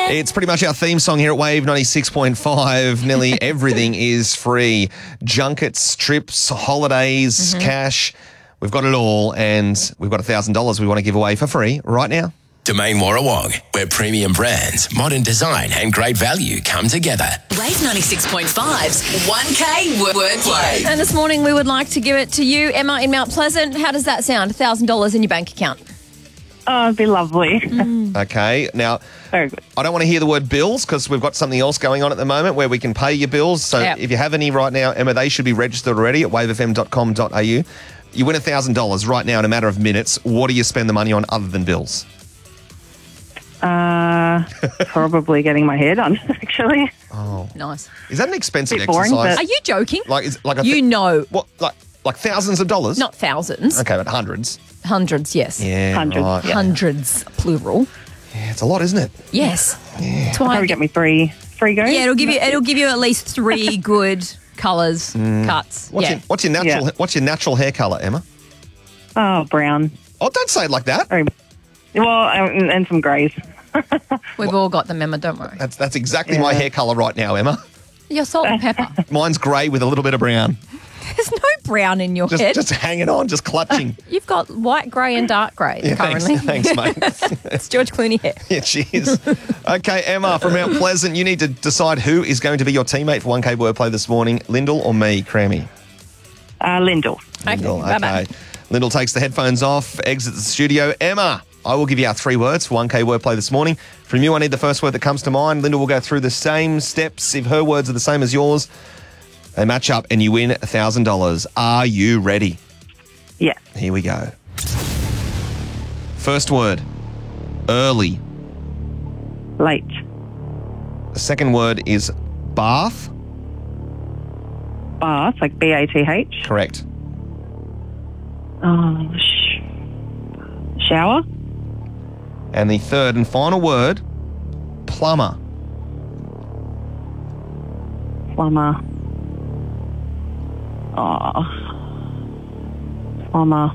It's pretty much our theme song here at Wave 96.5. Nearly everything is free. Junkets, trips, holidays, cash. We've got it all, and we've got $1,000 we want to give away for free right now. Domain Warrawong, where premium brands, modern design and great value come together. Wave 96.5's 1K wordplay. And this morning we would like to give it to you, Emma in Mount Pleasant. How does that sound? $1,000 in your bank account. Oh, it'd be lovely. Okay, now, Very good. I don't want to hear the word bills because we've got something else going on at the moment where we can pay your bills. So Yep. if you have any right now, Emma, they should be registered already at wavefm.com.au. You win $1,000 right now in a matter of minutes. What do you spend the money on other than bills? Probably getting my hair done, actually. Nice. Is that an expensive Bit boring, exercise? Are you joking? Like You know. What, like thousands of dollars? Not thousands. Okay, but hundreds. Hundreds, yes. Yeah, Hundreds, right. yeah. Hundreds, plural. Yeah, it's a lot, isn't it? Yes. That's why. Probably get me three goes. Yeah, it'll give you at least 3 good colours, cuts. What's your natural hair colour, Emma? Oh, brown. Oh, don't say it like that. Very well, and some greys. We've all got them, Emma, don't worry. That's exactly my hair colour right now, Emma. You're salt and pepper. Mine's grey with a little bit of brown. There's no brown in your head. Just hanging on, just clutching. You've got white, grey and dark grey currently. Thanks, mate. It's George Clooney hair. Yeah, cheers. Okay, Emma from Mount Pleasant, you need to decide who is going to be your teammate for 1K wordplay this morning, Lyndall or me, Crammy? Lyndall. Lyndall, bye-bye. okay. Lyndall takes the headphones off, exits the studio. Emma, I will give you our 3 words for 1K wordplay this morning. From you, I need the first word that comes to mind. Lyndall will go through the same steps. If her words are the same as yours, they match up and you win $1,000. Are you ready? Yeah. Here we go. First word, early. Late. The second word is bath. Bath, like BATH. Correct. Shower. And the third and final word, plumber. Plumber. Plumber.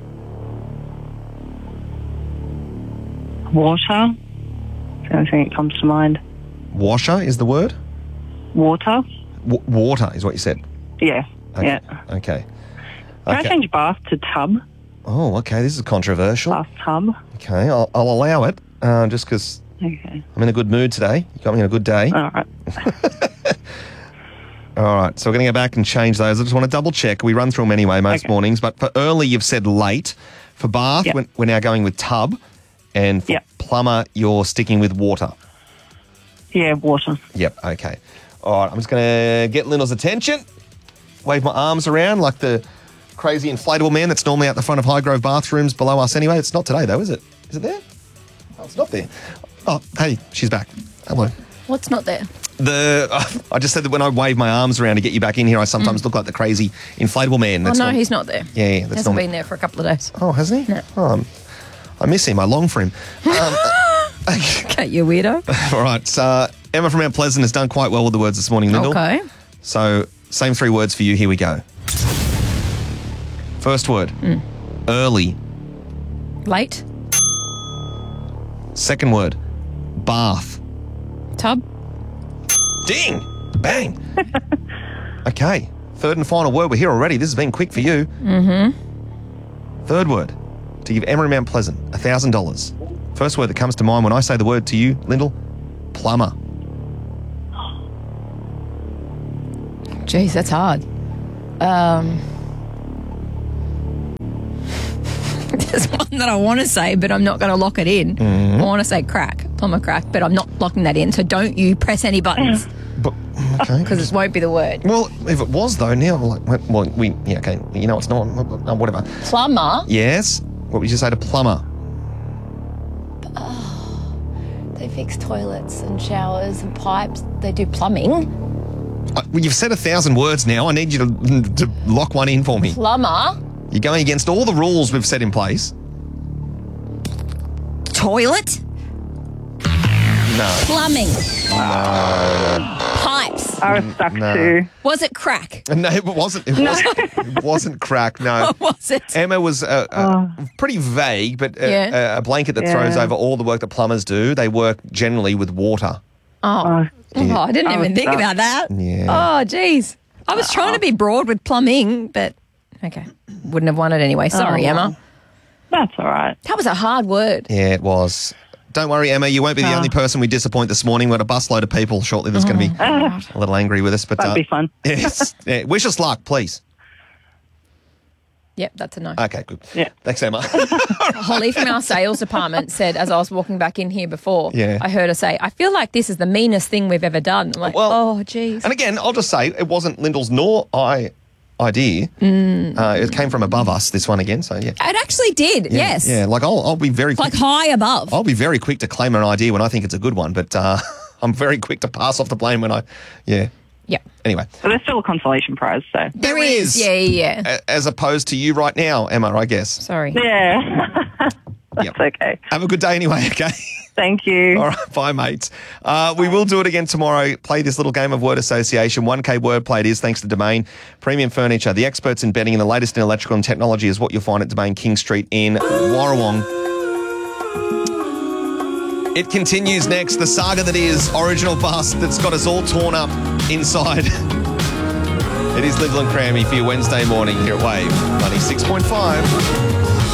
Water. That's the only thing that comes to mind. Washer is the word? Water. Water is what you said. Yeah. Okay. Yeah. Okay. Can I change bath to tub? Oh, okay. This is controversial. Bathtub. Okay, I'll allow it just because Okay. I'm in a good mood today. You got me in a good day. All right. All right, so we're going to go back and change those. I just want to double check. We run through them anyway most mornings, but for early, you've said late. For bath, Yep. we're now going with tub. And for Yep. plumber, you're sticking with water. Yeah, water. Yep, okay. All right, I'm just going to get Lyndall's attention. Wave my arms around like the crazy inflatable man that's normally out the front of Highgrove bathrooms below us anyway. It's not today, though, is it? Is it there? Oh, it's not there. Oh, hey, she's back. Hello. What's not there? I just said that when I wave my arms around to get you back in here, I sometimes look like the crazy inflatable man. Oh, no, he's not there. Yeah, that's Hasn't been there for a couple of days. Oh, hasn't he? No. Oh, I miss him. I long for him. Okay, you weirdo. All right. So Emma from Mount Pleasant has done quite well with the words this morning, Lyndall. Okay. So same 3 words for you. Here we go. First word, early. Late. Second word, bath. Tub. Ding! Bang! Okay. Third and final word. We're here already. This has been quick for you. Mm-hmm. Third word, to give Emma in Mount Pleasant $1,000. First word that comes to mind when I say the word to you, Lyndall, plumber. Jeez, that's hard. There's one that I want to say, but I'm not going to lock it in. I want to say crack, plumber crack, but I'm not locking that in. So don't you press any buttons But, okay. because it won't be the word. Well, if it was though, now I'm like, okay, you know it's not, whatever. Plumber. Yes. What would you say to plumber? They fix toilets and showers and pipes. They do plumbing. Well, you've said 1,000 words now. I need you to lock one in for me. Plumber. You're going against all the rules we've set in place. Toilet. No. Plumbing. No. Pipe. pipes. I was stuck No. too. Was it crack? No, it wasn't. It wasn't crack. No. What was it? Emma was pretty vague, but Yeah. a blanket that throws Yeah. over all the work that plumbers do. They work generally with water. Oh, I didn't even think about that. Yeah. Oh, geez. I was trying to be broad with plumbing, but okay. Wouldn't have won it anyway. Sorry, Emma. That's all right. That was a hard word. Yeah, it was. Don't worry, Emma. You won't be the only person we disappoint this morning. We've got a busload of people shortly that's going to be a little angry with us. But That'd be fun. Yes. Yeah, wish us luck, please. Yep, that's a no. Okay, good. Yeah. Thanks, Emma. Holly from our sales department said, as I was walking back in here before, Yeah. I heard her say, I feel like this is the meanest thing we've ever done. I'm like, Well, oh, geez. And again, I'll just say it wasn't Lyndall's nor idea. It came from above us, this one again. So, yeah. It actually did, Yeah, yes. Yeah, like I'll be very Like quick. high above. I'll be very quick to claim an idea when I think it's a good one, but I'm very quick to pass off the blame when yeah. Yep. Anyway, But there's still a consolation prize, so. There is. Yeah. As opposed to you right now, Emma, I guess. Sorry. Yeah. That's Yep. okay. Have a good day anyway, okay? Thank you. All right, bye, mates. We will do it again tomorrow. Play this little game of word association. 1K wordplay it is, thanks to Domain. Premium Furniture, the experts in bedding and the latest in electrical and technology is what you'll find at Domain King Street in Warrawong. It continues next, the saga that is Original Bus that's got us all torn up inside. It is Lyndall and Crammy for your Wednesday morning here at Wave 96.5.